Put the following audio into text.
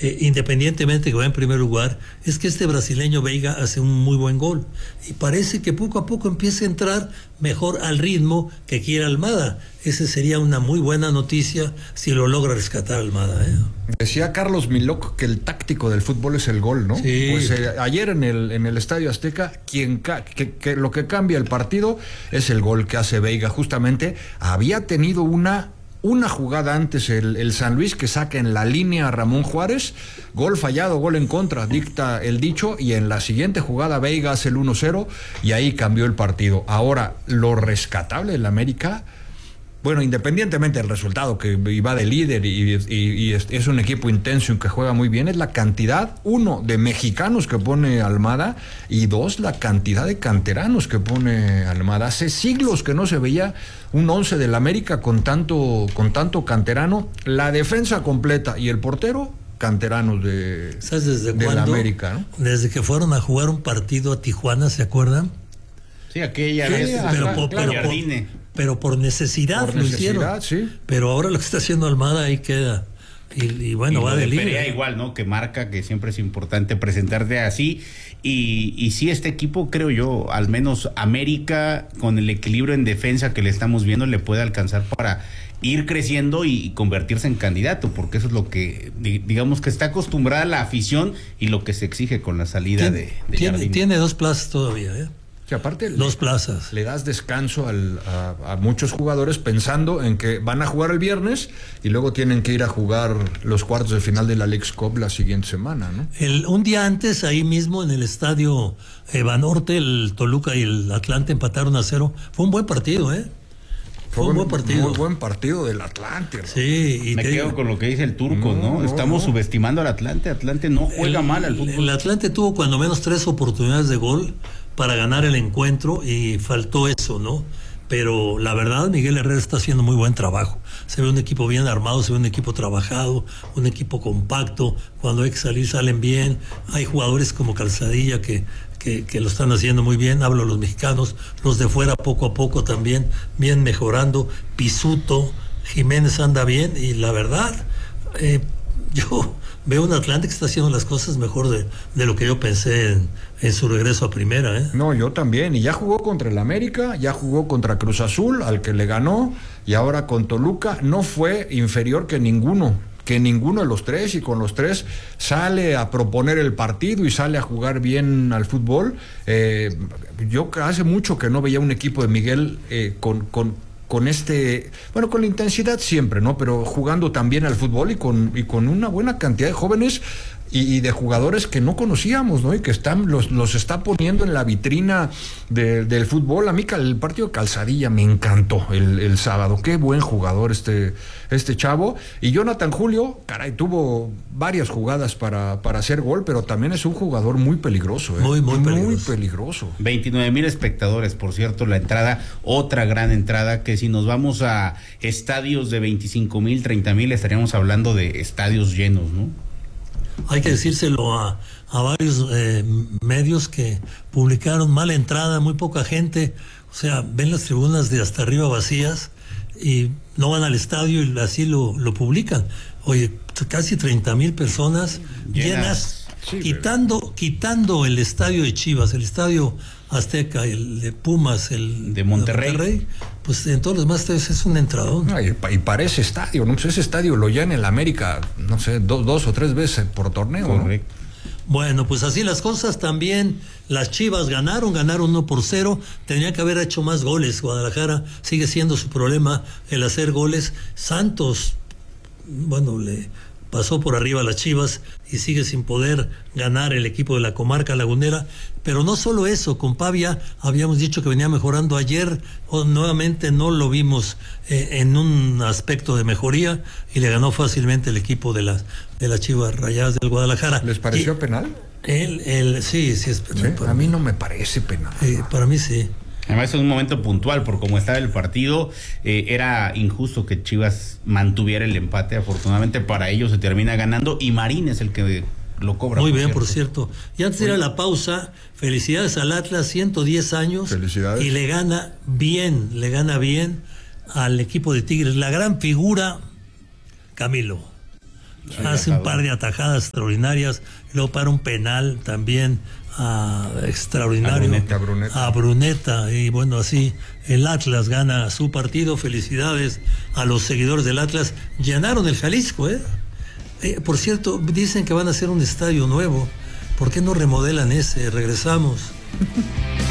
independientemente que va en primer lugar, es que este brasileño Veiga hace un muy buen gol y parece que poco a poco empieza a entrar mejor al ritmo que quiere Almada. Esa sería una muy buena noticia si lo logra rescatar Almada, ¿eh? Decía Carlos Milok que el táctico del fútbol es el gol, ¿no? Sí. Pues ayer en el Estadio Azteca, que lo que cambia el partido es el gol que hace Veiga. Justamente había tenido una jugada antes el San Luis que saca en la línea a Ramón Juárez, gol fallado, gol en contra, dicta el dicho, y en la siguiente jugada Veiga hace el 1-0 y ahí cambió el partido. Ahora, lo rescatable del América, bueno, independientemente del resultado, que va de líder y es un equipo intenso y que juega muy bien, es la cantidad, uno, de mexicanos que pone Almada, y dos, la cantidad de canteranos que pone Almada. Hace siglos que no se veía un 11 del América con tanto canterano, la defensa completa y el portero canteranos ¿Sabes desde de la América, ¿no? Desde que fueron a jugar un partido a Tijuana, ¿se acuerdan? Sí, aquella vez. Pero por necesidad lo hicieron. Sí. Pero ahora lo que está haciendo Almada ahí queda. Y bueno, y va de líder. Perea igual, ¿no? Que marca, que siempre es importante presentarte así. Y sí, este equipo, creo yo, al menos América, con el equilibrio en defensa que le estamos viendo, le puede alcanzar para ir creciendo y convertirse en candidato, porque eso es lo que, digamos, que está acostumbrada la afición y lo que se exige con la salida de Jardine. Tiene 2 plazas todavía, ¿eh? Que aparte 2 plazas. Le das descanso a muchos jugadores pensando en que van a jugar el viernes y luego tienen que ir a jugar los cuartos de final de la Leagues Cup la siguiente semana, ¿no? Un día antes, ahí mismo en el estadio Banorte, el Toluca y el Atlante empataron a 0. Fue un buen partido, ¿eh? Fue un buen partido. Muy buen partido del Atlante, ¿no? Sí, y me quedo con lo que dice el turco, ¿no? Estamos subestimando al Atlante. Atlante no juega mal al fútbol. El Atlante tuvo cuando menos 3 oportunidades de gol para ganar el encuentro y faltó eso, ¿no? Pero la verdad, Miguel Herrera está haciendo muy buen trabajo. Se ve un equipo bien armado, se ve un equipo trabajado, un equipo compacto. Cuando hay que salir, salen bien. Hay jugadores como Calzadilla que lo están haciendo muy bien. Hablo de los mexicanos, los de fuera poco a poco también, bien mejorando. Pisuto, Jiménez anda bien y la verdad, yo veo un Atlante que está haciendo las cosas mejor de lo que yo pensé en su regreso a primera, ¿eh? No, yo también, y ya jugó contra el América, ya jugó contra Cruz Azul, al que le ganó, y ahora con Toluca. No fue inferior que ninguno de los tres, y con los tres sale a proponer el partido y sale a jugar bien al fútbol. Yo hace mucho que no veía un equipo de Miguel con la intensidad siempre, ¿no? Pero jugando también al fútbol y con una buena cantidad de jóvenes y de jugadores que no conocíamos, ¿no? Y que los está poniendo en la vitrina del fútbol. A mí el partido de Calzadilla me encantó el sábado. Qué buen jugador este chavo. Y Jonathan Julio, caray, tuvo varias jugadas para hacer gol, pero también es un jugador muy peligroso, ¿eh? Muy peligroso. 29,000 espectadores, por cierto, la entrada, otra gran entrada, que si nos vamos a estadios de 25,000, 30,000, estaríamos hablando de estadios llenos, ¿no? Hay que decírselo a varios medios que publicaron mala entrada, muy poca gente. O sea, ven las tribunas de hasta arriba vacías y no van al estadio y así lo publican. Oye, casi 30,000 personas llenas, sí, quitando el estadio de Chivas, el estadio Azteca, el de Pumas, el de Monterrey, pues en todos los demás es un entradón. Y para ese estadio, ¿no? Pues ese estadio lo llena el América, no sé, 2 o 3 veces por torneo. Correcto. ¿No? Bueno, pues así las cosas. También las Chivas ganaron 1-0. Tenía que haber hecho más goles. Guadalajara sigue siendo su problema el hacer goles. Santos, bueno, le pasó por arriba a las Chivas y sigue sin poder ganar el equipo de la comarca lagunera. Pero no solo eso, con Pavia habíamos dicho que venía mejorando. Ayer nuevamente no lo vimos en un aspecto de mejoría y le ganó fácilmente el equipo de las Chivas Rayadas del Guadalajara. ¿Les pareció penal? Sí es penal. ¿Sí? A mí no me parece penal. Para mí sí. Además es un momento puntual, por cómo estaba el partido, era injusto que Chivas mantuviera el empate. Afortunadamente para ellos se termina ganando y Marín es el que lo cobra. Muy bien, por cierto. Y antes de ir a la pausa, felicidades al Atlas, 110 años. Felicidades. Y le gana bien al equipo de Tigres. La gran figura, Camilo. hace un par de atajadas extraordinarias, y luego para un penal también extraordinario a Bruneta, y bueno, así el Atlas gana su partido. Felicidades a los seguidores del Atlas, llenaron el Jalisco, por cierto, dicen que van a hacer un estadio nuevo. ¿Por qué no remodelan ese? Regresamos.